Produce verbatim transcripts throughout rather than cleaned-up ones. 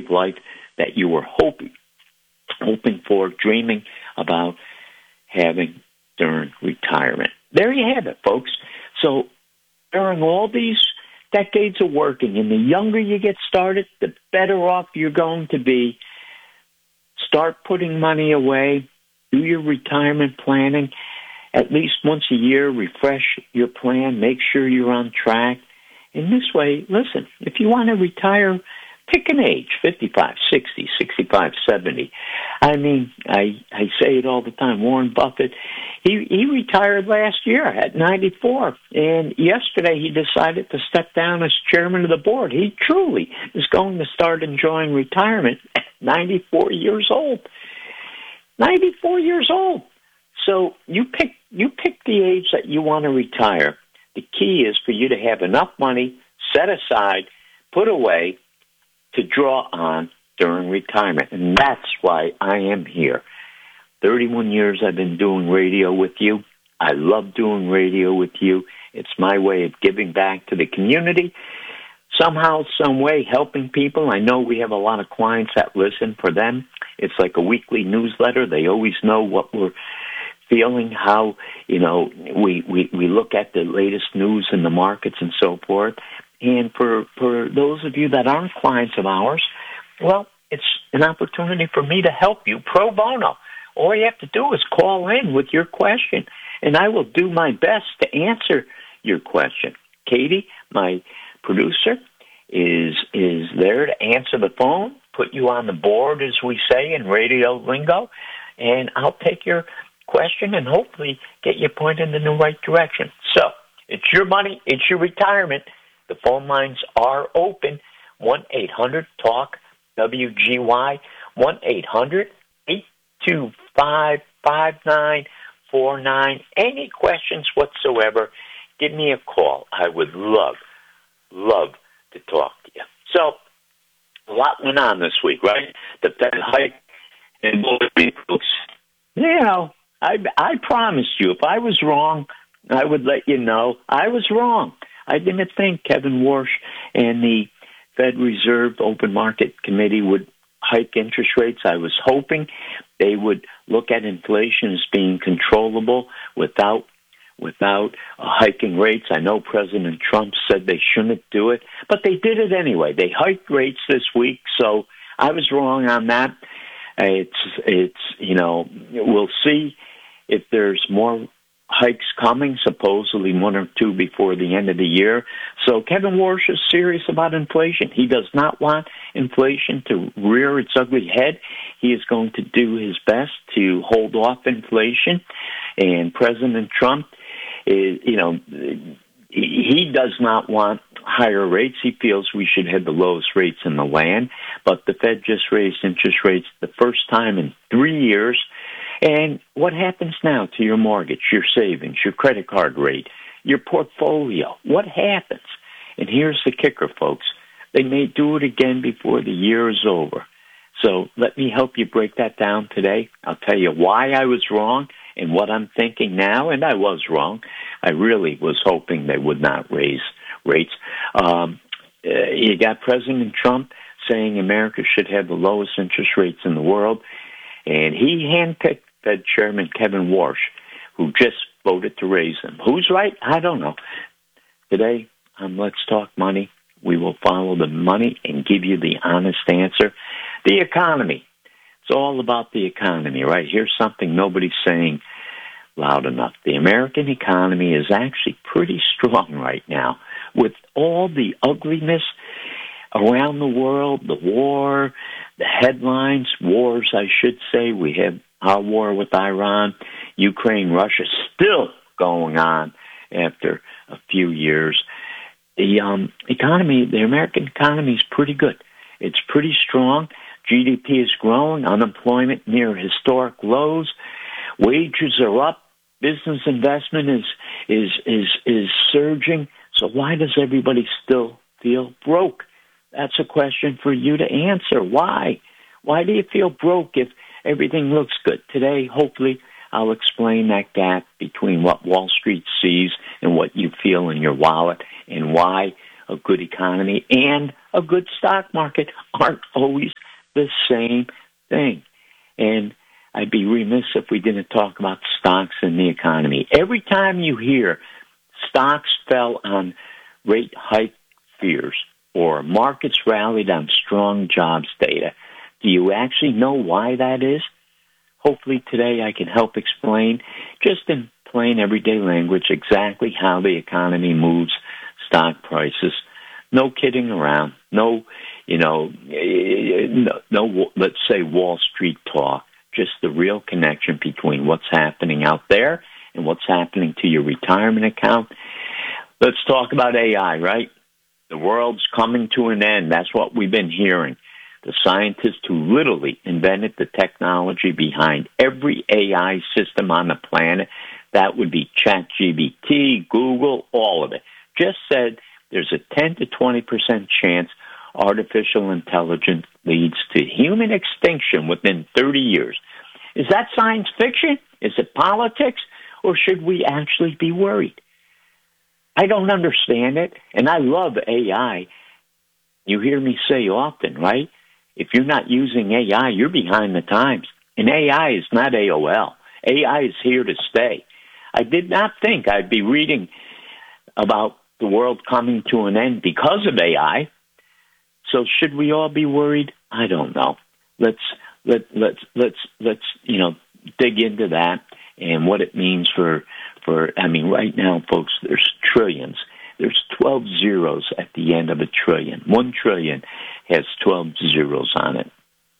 of life that you were hoping, hoping for, dreaming about having during retirement. There you have it, folks. So during all these decades of working, and the younger you get started, the better off you're going to be. Start putting money away. Do your retirement planning. At least once a year, refresh your plan. Make sure you're on track. In this way, listen, if you want to retire, pick an age, fifty-five, sixty, sixty-five, seventy. I mean, I, I say it all the time. Warren Buffett, he, he retired last year at ninety-four. And yesterday he decided to step down as chairman of the board. He truly is going to start enjoying retirement at ninety-four years old. ninety-four years old. So you pick, you pick the age that you want to retire. The key is for you to have enough money set aside, put away, to draw on during retirement. And that's why I am here. thirty-one years I've been doing radio with you. I love doing radio with you. It's my way of giving back to the community. Somehow, some way, helping people. I know we have a lot of clients that listen. For them, it's like a weekly newsletter. They always know what we're feeling, how, you know, we, we, we look at the latest news in the markets and so forth. And for, for those of you that aren't clients of ours, well, it's an opportunity for me to help you pro bono. All you have to do is call in with your question, and I will do my best to answer your question. Katie, my producer, is is there to answer the phone, put you on the board, as we say in radio lingo, and I'll take your question and hopefully get you pointed in the right direction. So it's your money, it's your retirement. The phone lines are open, one eight hundred talk W G Y, one eight hundred eight two five five nine four nine. Any questions whatsoever, give me a call. I would love, love to talk to you. So, a lot went on this week, right? The Fed hike and you know, I I promised you, if I was wrong, I would let you know I was wrong. I didn't think Kevin Warsh and the Fed Reserve Open Market Committee would hike interest rates. I was hoping they would look at inflation as being controllable without without uh, hiking rates. I know President Trump said they shouldn't do it, but they did it anyway. They hiked rates this week, so I was wrong on that. Uh, it's, it's you know, we'll see if there's more hikes coming, supposedly one or two before the end of the year. So Kevin Warsh is serious about inflation. He does not want inflation to rear its ugly head. He is going to do his best to hold off inflation. And President Trump is, you know, he does not want higher rates. He feels we should have the lowest rates in the land. But the Fed just raised interest rates the first time in three years. And what happens now to your mortgage, your savings, your credit card rate, your portfolio? What happens? And here's the kicker, folks. They may do it again before the year is over. So let me help you break that down today. I'll tell you why I was wrong and what I'm thinking now, and I was wrong. I really was hoping they would not raise rates. Um, uh, you got President Trump saying America should have the lowest interest rates in the world, and he handpicked Fed Chairman Kevin Warsh, who just voted to raise them. Who's right? I don't know. Today on Let's Talk Money, we will follow the money and give you the honest answer. The economy. It's all about the economy, right? Here's something nobody's saying loud enough. The American economy is actually pretty strong right now. With all the ugliness around the world, the war, the headlines, wars, I should say. We have our war with Iran, Ukraine, Russia, still going on after a few years. The um, economy, the American economy is pretty good. It's pretty strong. G D P is growing. Unemployment near historic lows. Wages are up. Business investment is is is is surging. So why does everybody still feel broke? That's a question for you to answer. Why? Why do you feel broke if everything looks good? Today, hopefully, I'll explain that gap between what Wall Street sees and what you feel in your wallet and why a good economy and a good stock market aren't always the same thing. And I'd be remiss if we didn't talk about stocks and the economy. Every time you hear stocks fell on rate hike fears or markets rallied on strong jobs data, do you actually know why that is? Hopefully today I can help explain, just in plain everyday language, exactly how the economy moves stock prices. No kidding around. No, you know, no, no, let's say Wall Street talk. Just the real connection between what's happening out there and what's happening to your retirement account. Let's talk about A I, right? The world's coming to an end. That's what we've been hearing. The scientists who literally invented the technology behind every A I system on the planet, that would be ChatGPT, Google, all of it, just said there's a ten to twenty percent chance artificial intelligence leads to human extinction within thirty years. Is that science fiction? Is it politics? Or should we actually be worried? I don't understand it, and I love A I. You hear me say often, right? If you're not using A I, you're behind the times. And A I is not A O L. A I is here to stay. I did not think I'd be reading about the world coming to an end because of A I. So should we all be worried? I don't know. Let's let let's let's let's you know dig into that and what it means for for. I mean, right now, folks, there's trillions. There's twelve zeros at the end of a trillion. One trillion has twelve zeros on it.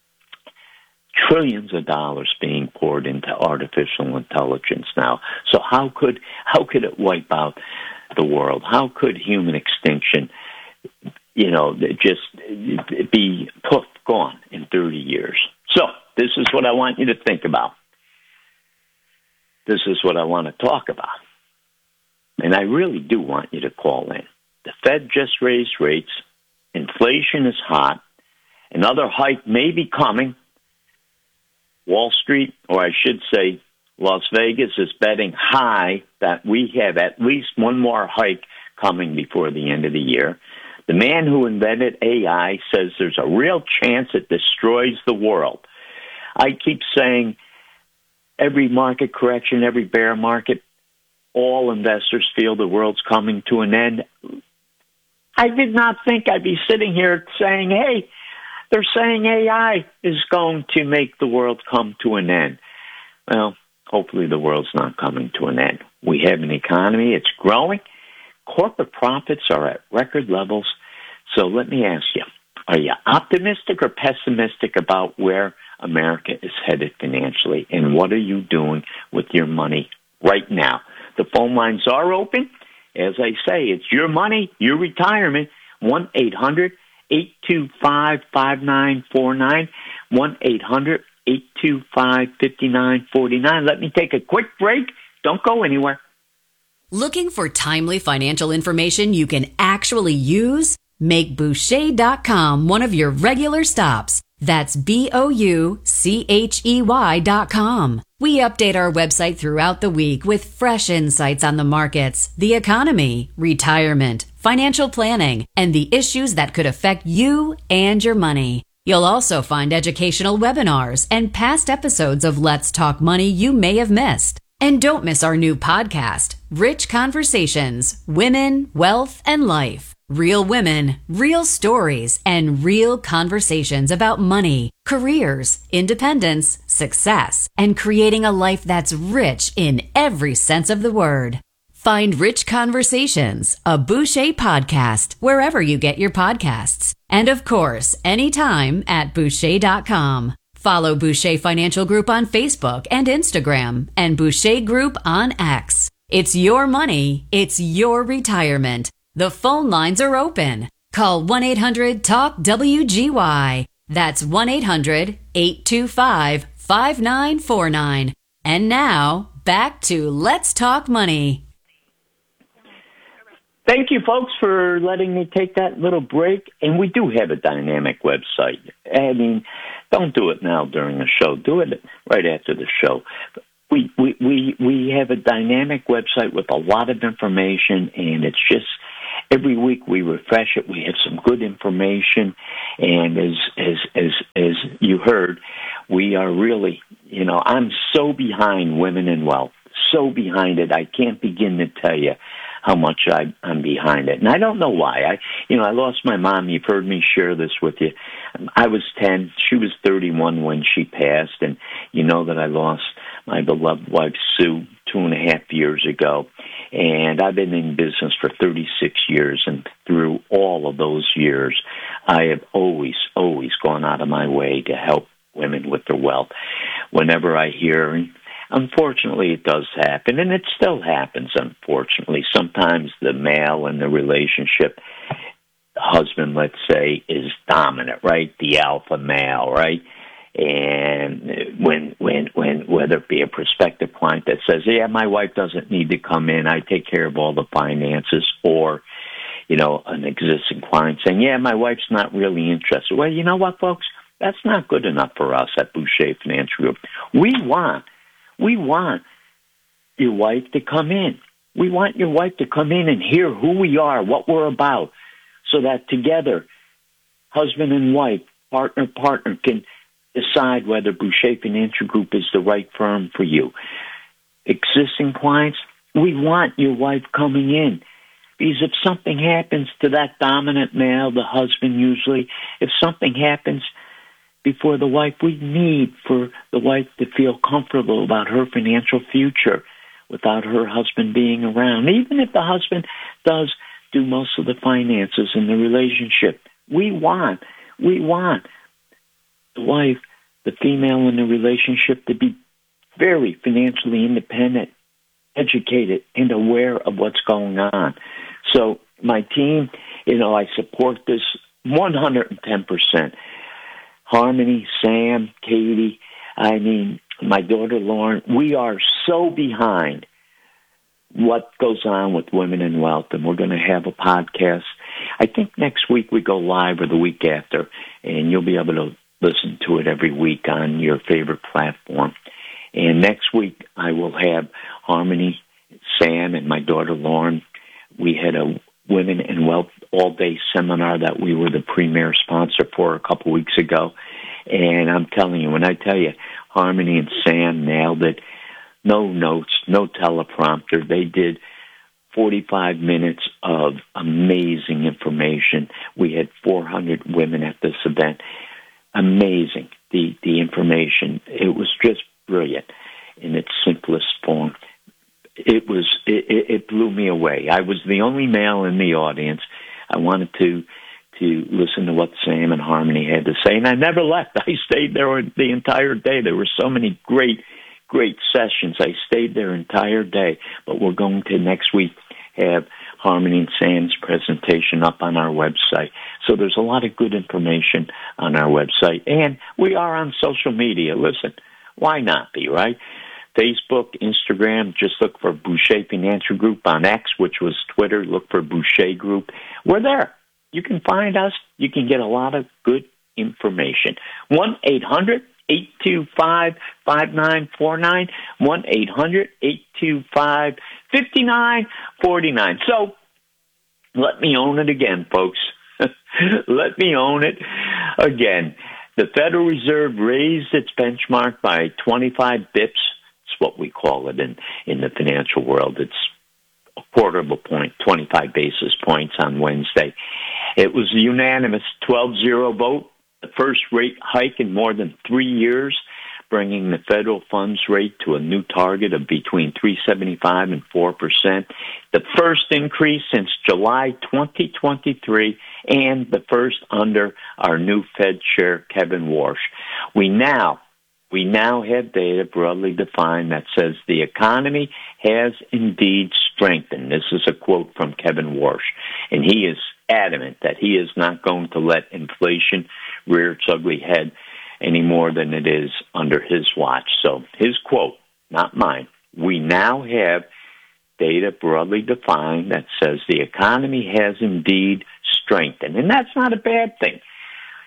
Trillions of dollars being poured into artificial intelligence now. So how could how could it wipe out the world? How could human extinction, you know, just be poof, gone in thirty years? So this is what I want you to think about. This is what I want to talk about. And I really do want you to call in. The Fed just raised rates. Inflation is hot. Another hike may be coming. Wall Street, or I should say Las Vegas, is betting high that we have at least one more hike coming before the end of the year. The man who invented A I says there's a real chance it destroys the world. I keep saying every market correction, every bear market, all investors feel the world's coming to an end. I did not think I'd be sitting here saying, hey, they're saying A I is going to make the world come to an end. Well, hopefully the world's not coming to an end. We have an economy. It's growing. Corporate profits are at record levels. So let me ask you, are you optimistic or pessimistic about where America is headed financially? And what are you doing with your money right now? The phone lines are open. As I say, it's your money, your retirement. one eight hundred eight two five five nine four nine. one eight hundred eight two five five nine four nine. Let me take a quick break. Don't go anywhere. Looking for timely financial information you can actually use? Make Boucher dot com one of your regular stops. That's B O U C H E Y dot com. We update our website throughout the week with fresh insights on the markets, the economy, retirement, financial planning, and the issues that could affect you and your money. You'll also find educational webinars and past episodes of Let's Talk Money you may have missed. And don't miss our new podcast, Rich Conversations, Women, Wealth, and Life. Real women, real stories, and real conversations about money, careers, independence, success, and creating a life that's rich in every sense of the word. Find Rich Conversations, a Boucher podcast, wherever you get your podcasts. And of course, anytime at Boucher dot com. Follow Boucher Financial Group on Facebook and Instagram, and Boucher Group on X. It's your money. It's your retirement. The phone lines are open. Call one eight hundred talk W G Y. That's one eight hundred eight two five five nine four nine. And now, back to Let's Talk Money. Thank you, folks, for letting me take that little break. And we do have a dynamic website. I mean, don't do it now during the show. Do it right after the show. we, we, we, we have a dynamic website with a lot of information, and it's just every week we refresh it. We have some good information, and as as as as you heard, we are really, you know, I'm so behind Women in Wealth, so behind it. I can't begin to tell you how much I, I'm behind it, and I don't know why. I, you know, I lost my mom. You've heard me share this with you. I was ten; she was thirty-one when she passed, and you know that I lost my beloved wife Sue two and a half years ago. And I've been in business for thirty-six years, and through all of those years, I have always, always gone out of my way to help women with their wealth. Whenever I hear, and unfortunately it does happen, and it still happens, unfortunately. Sometimes the male in the relationship, the husband, let's say, is dominant, right? The alpha male, right? And when, when, when, whether it be a prospective client that says, yeah, my wife doesn't need to come in, I take care of all the finances, or, you know, an existing client saying, yeah, my wife's not really interested. Well, you know what, folks? That's not good enough for us at Boucher Financial Group. We want, we want your wife to come in. We want your wife to come in and hear who we are, what we're about, so that together, husband and wife, partner, partner, can decide whether Boucher Financial Group is the right firm for you. Existing clients, we want your wife coming in. Because if something happens to that dominant male, the husband usually, if something happens before the wife, we need for the wife to feel comfortable about her financial future without her husband being around. Even if the husband does do most of the finances in the relationship, we want, we want the wife, the female in the relationship, to be very financially independent, educated, and aware of what's going on. So my team, you know, I support this one hundred ten percent. Harmony, Sam, Katie, I mean, my daughter Lauren, we are so behind what goes on with Women in Wealth, and we're going to have a podcast. I think next week we go live, or the week after, and you'll be able to listen to it every week on your favorite platform. And next week I will have Harmony, Sam, and my daughter Lauren. We had a Women in Wealth all-day seminar that we were the premier sponsor for a couple weeks ago. And I'm telling you, when I tell you, Harmony and Sam nailed it. No notes, no teleprompter. They did forty-five minutes of amazing information. We had four hundred women at this event. Amazing, the, the information. It was just brilliant in its simplest form. It was, it, it blew me away. I was the only male in the audience. I wanted to to listen to what Sam and Harmony had to say, and I never left. I stayed there the entire day. There were so many great, great sessions. I stayed there entire day, but we're going to next week have Harmony and Sam's presentation up on our website. So there's a lot of good information on our website, and we are on social media. Listen, why not be, right? Facebook, Instagram, just look for Boucher Financial Group. On X, which was Twitter, look for Boucher Group. We're there. You can find us. You can get a lot of good information. one eight hundred eight two five five nine four nine, one eight hundred eight two five five nine four nine. So let me own it again, folks. Let me own it again. The Federal Reserve raised its benchmark by twenty-five bips. It's what we call it in, in the financial world. It's a quarter of a point, twenty-five basis points on Wednesday. It was a unanimous twelve zero vote, the first rate hike in more than three years, bringing the federal funds rate to a new target of between three seventy-five and four percent, the first increase since July twenty twenty-three, and the first under our new Fed Chair, Kevin Warsh. We now We now have data broadly defined that says the economy has indeed strengthened. This is a quote from Kevin Warsh, and he is adamant that he is not going to let inflation rear its ugly head any more than it is under his watch. So his quote, not mine, we now have data broadly defined that says the economy has indeed strengthened, and that's not a bad thing.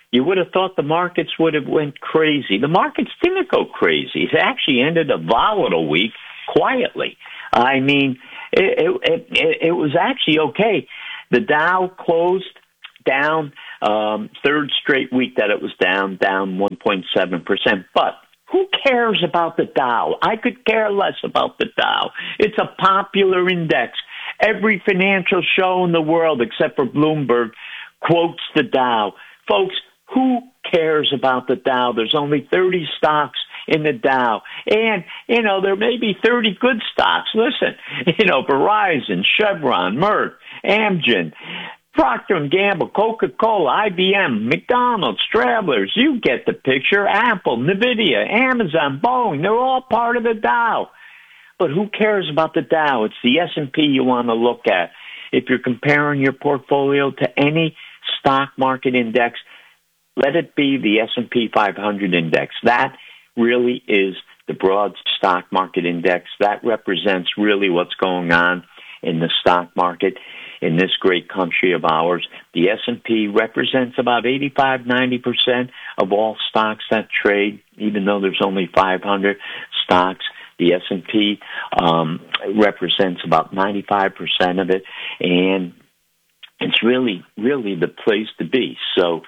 You would have thought the markets would have went crazy. The markets didn't go crazy. It actually ended a volatile week quietly. I mean, it, it, it, it was actually okay. The Dow closed down, um, third straight week that it was down, down one point seven percent. But who cares about the Dow? I could care less about the Dow. It's a popular index. Every financial show in the world, except for Bloomberg, quotes the Dow. Folks, who cares about the Dow? There's only thirty stocks in the Dow. And, you know, there may be thirty good stocks. Listen, you know, Verizon, Chevron, Merck, Amgen, Procter and Gamble, Coca-Cola, I B M, McDonald's, Travelers, you get the picture. Apple, Nvidia, Amazon, Boeing, they're all part of the Dow. But who cares about the Dow? It's the S and P you want to look at. If you're comparing your portfolio to any stock market index, let it be the S and P five hundred index. That really is the broad stock market index. That represents really what's going on in the stock market in this great country of ours. The S and P represents about eighty-five, ninety percent of all stocks that trade, even though there's only five hundred stocks. The S and P um, represents about ninety-five percent of it, and it's really, really the place to be. So,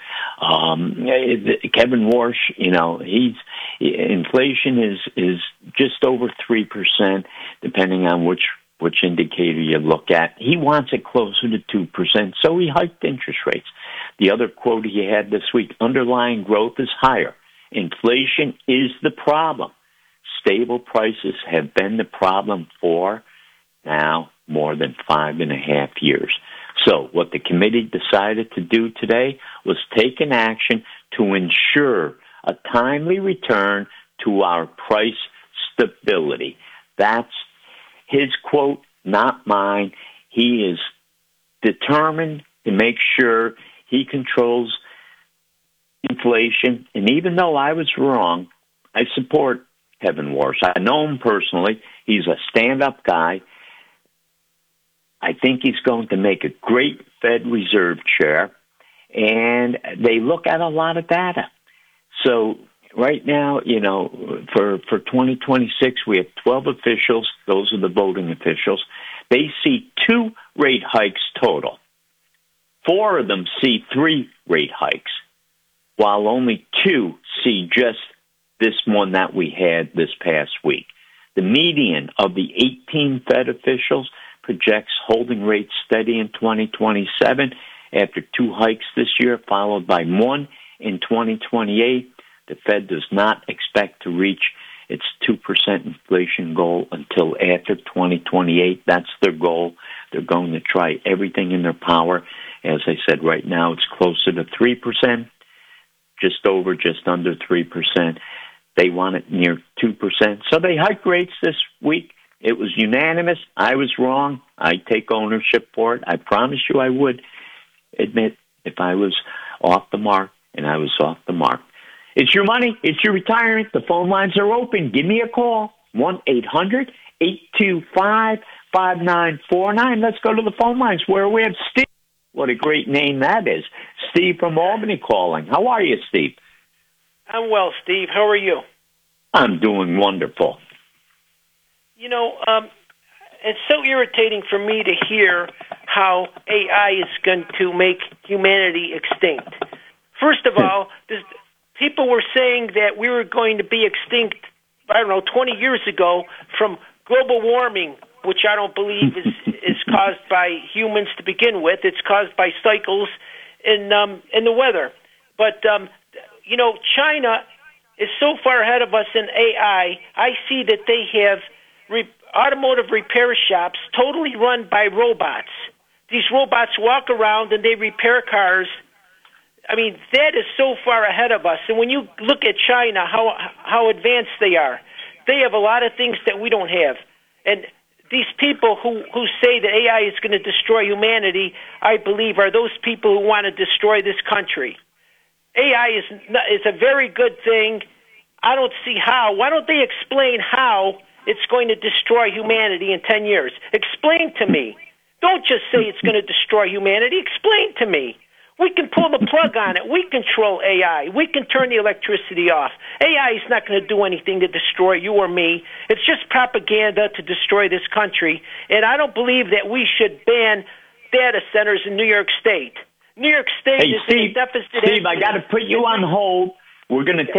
um, Kevin Warsh, you know, he's inflation is is just over three percent, depending on which which indicator you look at. He wants it closer to two percent, so he hiked interest rates. The other quote he had this week: underlying growth is higher. Inflation is the problem. Stable prices have been the problem for now more than five and a half years. So what the committee decided to do today was take an action to ensure a timely return to our price stability. That's his quote, not mine. He is determined to make sure he controls inflation. And even though I was wrong, I support Kevin Warsh. I know him personally. He's a stand-up guy. I think he's going to make a great Fed Reserve chair, and they look at a lot of data. So right now, you know, for, for twenty twenty-six, we have twelve officials. Those are the voting officials. They see two rate hikes total. Four of them see three rate hikes, while only two see just this one that we had this past week. The median of the eighteen Fed officials projects holding rates steady in twenty twenty-seven after two hikes this year, followed by one in twenty twenty-eight. The Fed does not expect to reach its two percent inflation goal until after twenty twenty-eight. That's their goal. They're going to try everything in their power. As I said, right now it's closer to three percent, just over, just under three percent. They want it near two percent. So they hiked rates this week. It was unanimous. I was wrong. I take ownership for it. I promise you I would admit if I was off the mark, and I was off the mark. It's your money. It's your retirement. The phone lines are open. Give me a call, one eight hundred eight two five five nine four nine. Let's go to the phone lines where we have Steve. What a great name that is. Steve from Albany calling. How are you, Steve? I'm well, Steve. How are you? I'm doing wonderful. You know, um, it's so irritating for me to hear how A I is going to make humanity extinct. First of all, this, people were saying that we were going to be extinct, I don't know, twenty years ago from global warming, which I don't believe is, is caused by humans to begin with. It's caused by cycles in, um, in the weather. But, um, you know, China is so far ahead of us in A I. I see that they have Re- automotive repair shops totally run by robots. These robots walk around and they repair cars. I mean, that is so far ahead of us. And when you look at China, how how advanced they are, they have a lot of things that we don't have. And these people who, who say that A I is going to destroy humanity, I believe, are those people who want to destroy this country. A I is is a very good thing. I don't see how. Why don't they explain how it's going to destroy humanity in ten years? Explain to me. Don't just say it's going to destroy humanity. Explain to me. We can pull the plug on it. We control A I. We can turn the electricity off. A I is not going to do anything to destroy you or me. It's just propaganda to destroy this country. And I don't believe that we should ban data centers in New York State. New York State hey, is Steve, in a deficit. Steve, I got to put you on hold. We're going to